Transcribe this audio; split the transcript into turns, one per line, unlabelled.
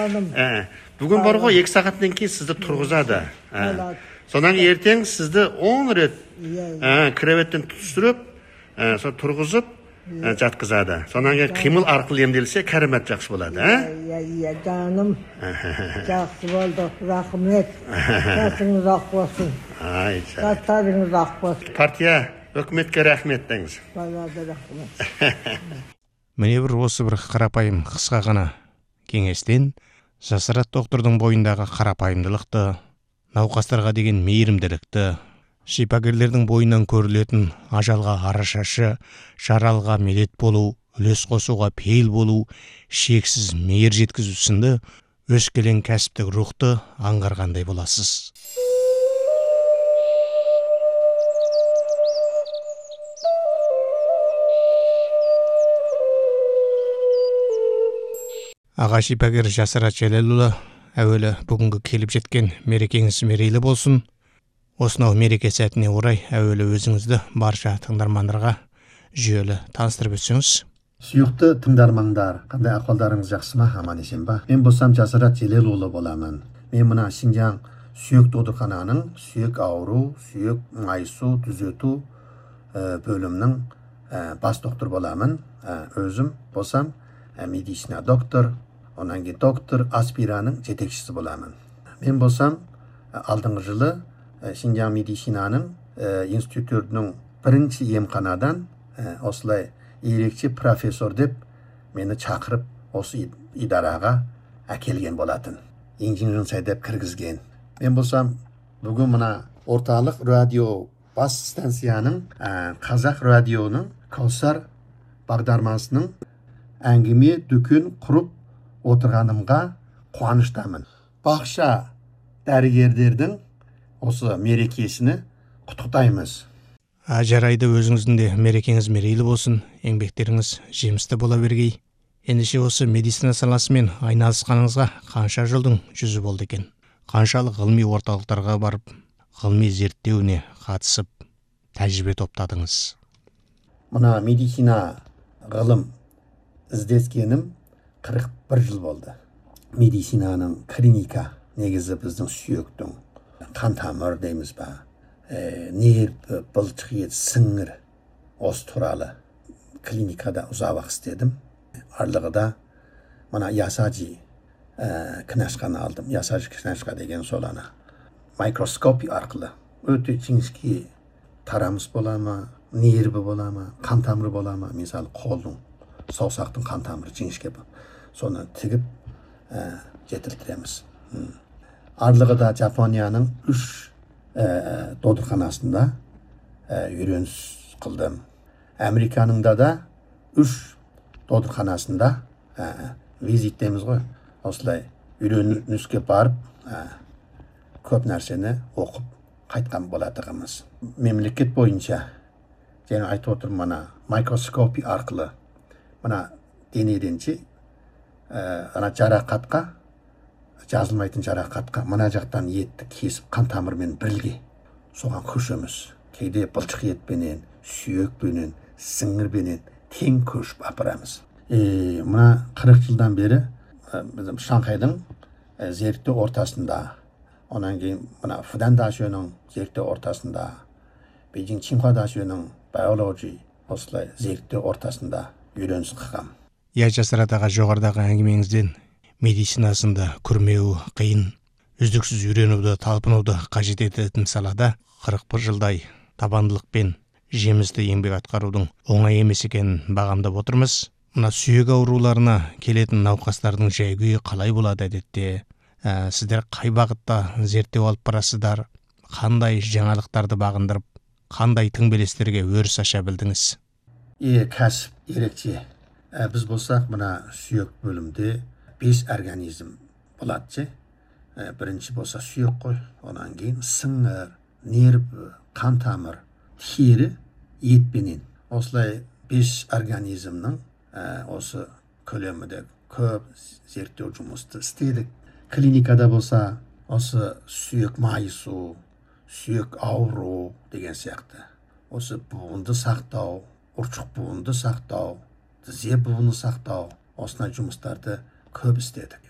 жаным.
Бүгін бар ғой 2 сағаттан кейін сізді тұрғызады. Сонан ертең сізді 10 рет креветтен түсіріп, сол тұрғызып жатқызады. Сонан кейін қимыл арқылы емделсе, кәрімет жақсы болады.
Жаным. Жақсы болды. Рахмет. Жасыңыз ақ болсын. Жастарыңыз ақ болсын.
Партия, өкіметке рахмет деңіз.
Балады рахмет.
Міне осы бір қарапайым қысқа ғана кеңестен Жасырат доктордың бойындағы қарапайымдылықты, науқастарға деген мейірімділікті, шипагерлердің бойынан көрілетін ажалға арашашы, жаралға медет болу, үлес қосуға пейіл болу, шексіз мейір жеткізу сынды өскелең кәсіптік рухты аңғарғандай боласыз. Аға шипагер Жасырат Желелұлы, әуелі бүгінгі келіп жеткен мерекеңіз мерейлі болсын. Осынау мереке сәтіне орай әуелі өзіңізді барша тыңдармандарға жүйелі таныстырып өтсеңіз.
Сүйікті тыңдармандар, қандай ақвалдарыңыз жақсы ма, аман есен ба? Мен болсам Жасырат Желелұлы боламын. Мен мына Шинжаң сүйек додырхананың сүйек ауру, сүйек майысу, түзету бөлімнің бас доктор боламын. Өзім болсам медицина доктор, онан кейін доктор аспираның жетекшісі боламын. Мен болсам алдыңғы жылы Шинжаң медицинаның институтының бірінші емханадан осылай ерекше профессор деп мені шақырып осы идараға әкелген болатын. Инженерін сайдап кіргізген. Мен болсам бүгін мына орталық радио бас станцияның қазақ радионың Каусар бағдарламасының әңгіме дүкен құрып отырғанымға қуаныштамын. Бақша дәрігерлердің осы мерекесіне құттықтаймыз.
Жарайды, өзіңіздің де мерекеңіз мерейлі болсын, еңбектеріңіз жемісті бола бергей. Ендеше осы медицина саласымен айналысқаныңызға қанша жылдың жүзі болды екен? Қаншалық ғылыми орталықтарға барып, ғылыми зерттеуіне қатысып, тәжірибе топтадыңыз?
Мына медицина ғылым іздескенім 41 жыл болды. Медицинаның клиника негізі біздің сүйектің қан тамыр дейміз ба, нерв, бұлшық ет, сіңір осы туралы клиникада ұзақ істедім. Арлығыда мына Ясаджи кінашқаны алдым. Ясаджи кінашқа деген сол ана микроскопи арқылы өте жіңішке тарамыс бола ма, нерві бола ма, қан тамыры бола ма, мысалы қолдың, саусақтың қан тамыры жіңішке бол. Соны тігіп жетілдіреміз. Арлығыда Жапонияның 3 додырханасында үйреніс қылдым. Американыңда да 3 додырханасында визит дейміз ғой. Осылай үйреніске барып көп нәрсені оқып қайтқан болатығымыз. Мемлекет бойынша және айтып отырмын, мына микроскопи арқылы мына денеденше ана жарақатқа, жазылмайтын жарақатқа мына жақтан етті кесіп қан тамырмен бірге соған көшеміз. Кейде бұлшық етпенен, сүйекпенен, сіңірбенен тең көшіп апарамыз. Мына 40 жылдан бері bizim Шанхайдың зерттеу ортасында, онан кейін мына Фудан Дашуның зерттеу ортасында, Бейжің Чихуа Дашуның биология осылай зерттеу ортасында үйреніс қылғам.
Жасырат аға, жоғарыдағы әңгімеңізден медицинасында күрмеуі қиын, үздіксіз үйренуді, талпынуды қажет ететін салада 41 жылдай табандылықпен жемісті еңбек атқарудың оңай емес екенін бағамдап отырмыз. Мына сүйек ауруларына келетін науқастардың жай-күйі қалай болады әдетте? Сіздер қай бағытта зерттеу алып барасыздар? Қандай жаңалықтарды бағындырып, қандай тың белестерге өріс аша білдіңіз?
Кәсіп ерекше. Біз болсақ, мына сүйек бөлімде 5 организм болады. Бірінші болса сүйек қой, онан кейін сіңір, нерв, қан тамыр, тері, етпенен. Осылай 5 организмнің осы көлемінде көп зерттеу жұмысты істедік. Клиникада болса, осы сүйек майысу, сүйек ауру деген сияқты. Осы буынды сақтау, ұршық буынды сақтау, тізе буыны сақтау, осындай жұмыстарды көп істедік.